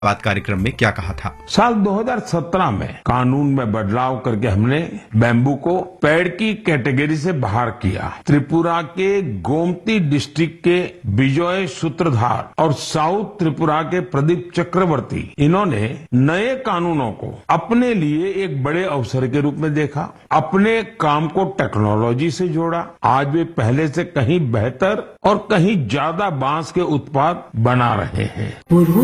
बात कार्यक्रम में क्या कहा था। साल 2017 में कानून में बदलाव करके हमने बैम्बू को पेड़ की कैटेगरी से बाहर किया। त्रिपुरा के गोमती डिस्ट्रिक्ट के विजय सूत्रधार और साउथ त्रिपुरा के प्रदीप चक्रवर्ती, इन्होंने नए कानूनों को अपने लिए एक बड़े अवसर के रूप में देखा, अपने काम को टेक्नोलॉजी से जोड़ा। आज वे पहले से कहीं बेहतर और कहीं ज्यादा बांस के उत्पाद बना रहे हैं।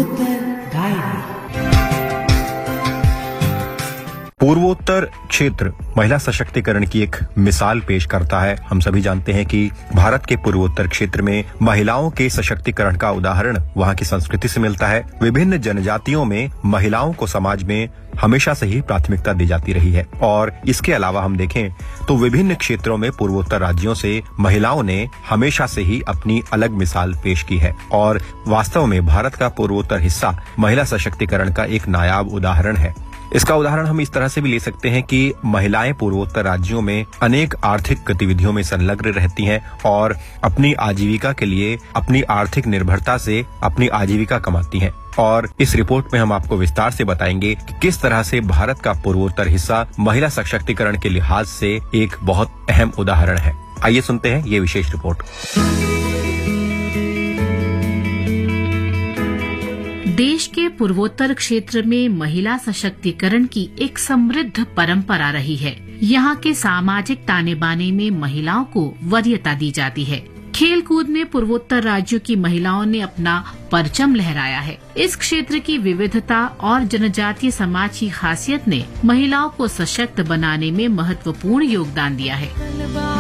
पूर्वोत्तर क्षेत्र महिला सशक्तिकरण की एक मिसाल पेश करता है। हम सभी जानते हैं कि भारत के पूर्वोत्तर क्षेत्र में महिलाओं के सशक्तिकरण का उदाहरण वहां की संस्कृति से मिलता है। विभिन्न जनजातियों में महिलाओं को समाज में हमेशा से ही प्राथमिकता दी जाती रही है और इसके अलावा हम देखें तो विभिन्न क्षेत्रों में पूर्वोत्तर राज्यों से महिलाओं ने हमेशा से ही अपनी अलग मिसाल पेश की है और वास्तव में भारत का पूर्वोत्तर हिस्सा महिला सशक्तिकरण का एक नायाब उदाहरण है। इसका उदाहरण हम इस तरह से भी ले सकते हैं कि महिलाएं पूर्वोत्तर राज्यों में अनेक आर्थिक गतिविधियों में संलग्न रहती हैं और अपनी आजीविका के लिए अपनी आर्थिक निर्भरता से अपनी आजीविका कमाती हैं। और इस रिपोर्ट में हम आपको विस्तार से बताएंगे कि किस तरह से भारत का पूर्वोत्तर हिस्सा महिला सशक्तिकरण के लिहाज से एक बहुत अहम उदाहरण है। आइए सुनते हैं ये विशेष रिपोर्ट। देश के पूर्वोत्तर क्षेत्र में महिला सशक्तिकरण की एक समृद्ध परंपरा रही है। यहाँ के सामाजिक ताने बाने में महिलाओं को वरीयता दी जाती है। खेल कूद में पूर्वोत्तर राज्यों की महिलाओं ने अपना परचम लहराया है। इस क्षेत्र की विविधता और जनजातीय समाज की खासियत ने महिलाओं को सशक्त बनाने में महत्वपूर्ण योगदान दिया है।